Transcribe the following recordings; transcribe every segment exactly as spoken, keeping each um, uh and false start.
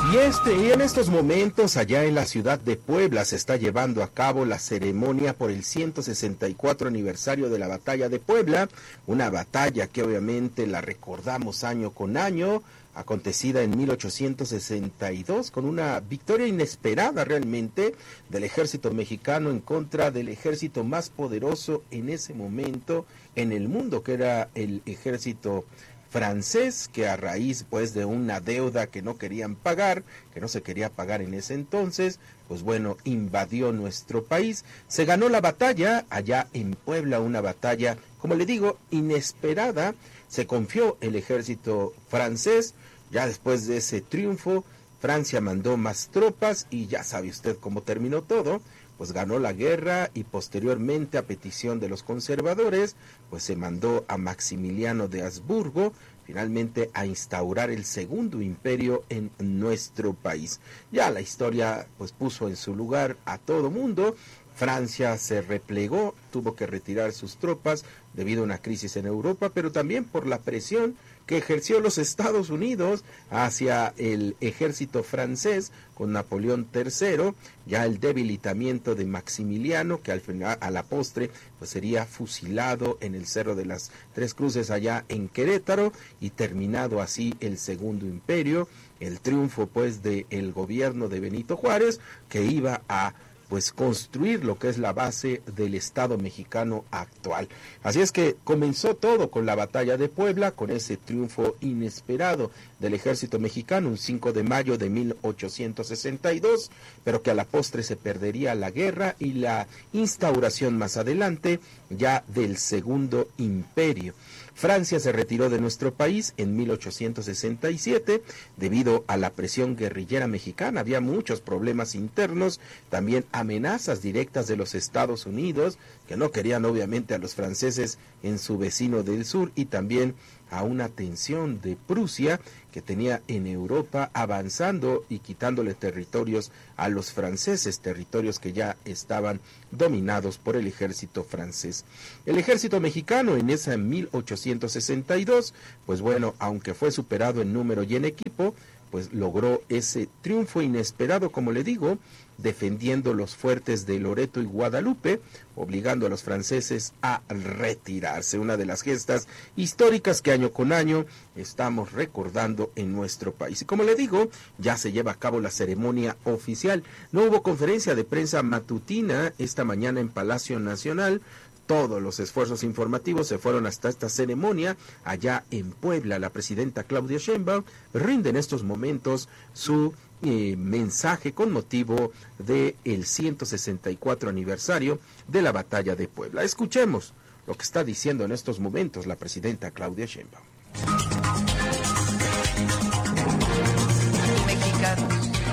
Y, este, y en estos momentos, allá en la ciudad de Puebla, se está llevando a cabo la ceremonia por el ciento sesenta y cuatro aniversario de la Batalla de Puebla, una batalla que obviamente la recordamos año con año, acontecida en mil ochocientos sesenta y dos, con una victoria inesperada realmente del ejército mexicano en contra del ejército más poderoso en ese momento en el mundo, que era el ejército francés, que a raíz pues de una deuda que no querían pagar, que no se quería pagar en ese entonces, pues bueno, invadió nuestro país. Se ganó la batalla allá en Puebla, una batalla, como le digo, inesperada. Se confió el ejército francés. Ya después de ese triunfo, Francia mandó más tropas y ya sabe usted cómo terminó todo. Pues ganó la guerra y posteriormente, a petición de los conservadores, pues se mandó a Maximiliano de Habsburgo finalmente a instaurar el segundo imperio en nuestro país. Ya la historia pues puso en su lugar a todo mundo. Francia se replegó, tuvo que retirar sus tropas debido a una crisis en Europa, pero también por la presión que ejerció los Estados Unidos hacia el ejército francés con Napoleón tercero, ya el debilitamiento de Maximiliano, que al final, a la postre, pues sería fusilado en el Cerro de las Tres Cruces allá en Querétaro, y terminado así el Segundo Imperio, el triunfo pues del gobierno de Benito Juárez, que iba a pues construir lo que es la base del Estado mexicano actual. Así es que comenzó todo con la batalla de Puebla, con ese triunfo inesperado del ejército mexicano, un cinco de mayo de mil ochocientos sesenta y dos, pero que a la postre se perdería la guerra y la instauración más adelante ya del Segundo Imperio. Francia se retiró de nuestro país en mil ochocientos sesenta y siete debido a la presión guerrillera mexicana. Había muchos problemas internos, también amenazas directas de los Estados Unidos, que no querían obviamente a los franceses en su vecino del sur, y también a una tensión de Prusia que tenía en Europa avanzando y quitándole territorios a los franceses, territorios que ya estaban dominados por el ejército francés. El ejército mexicano en esa mil ochocientos sesenta y dos, pues bueno, aunque fue superado en número y en equipo, pues logró ese triunfo inesperado, como le digo, defendiendo los fuertes de Loreto y Guadalupe, obligando a los franceses a retirarse. Una de las gestas históricas que año con año estamos recordando en nuestro país. Y como le digo, ya se lleva a cabo la ceremonia oficial. No hubo conferencia de prensa matutina esta mañana en Palacio Nacional. Todos los esfuerzos informativos se fueron hasta esta ceremonia allá en Puebla. La presidenta Claudia Sheinbaum rinde en estos momentos su eh, mensaje con motivo del ciento sesenta y cuatro aniversario de la Batalla de Puebla. Escuchemos lo que está diciendo en estos momentos la presidenta Claudia Sheinbaum. Mexicanos,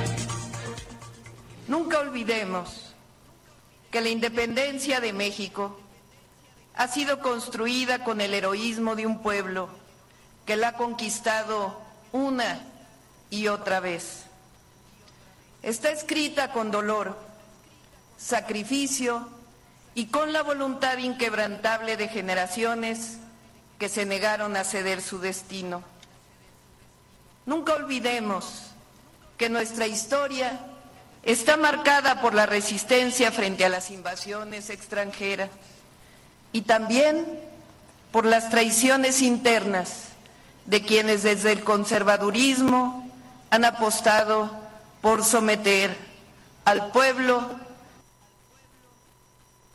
nunca olvidemos que la independencia de México ha sido construida con el heroísmo de un pueblo que la ha conquistado una y otra vez. Está escrita con dolor, sacrificio y con la voluntad inquebrantable de generaciones que se negaron a ceder su destino. Nunca olvidemos que nuestra historia está marcada por la resistencia frente a las invasiones extranjeras, y también por las traiciones internas de quienes desde el conservadurismo han apostado por someter al pueblo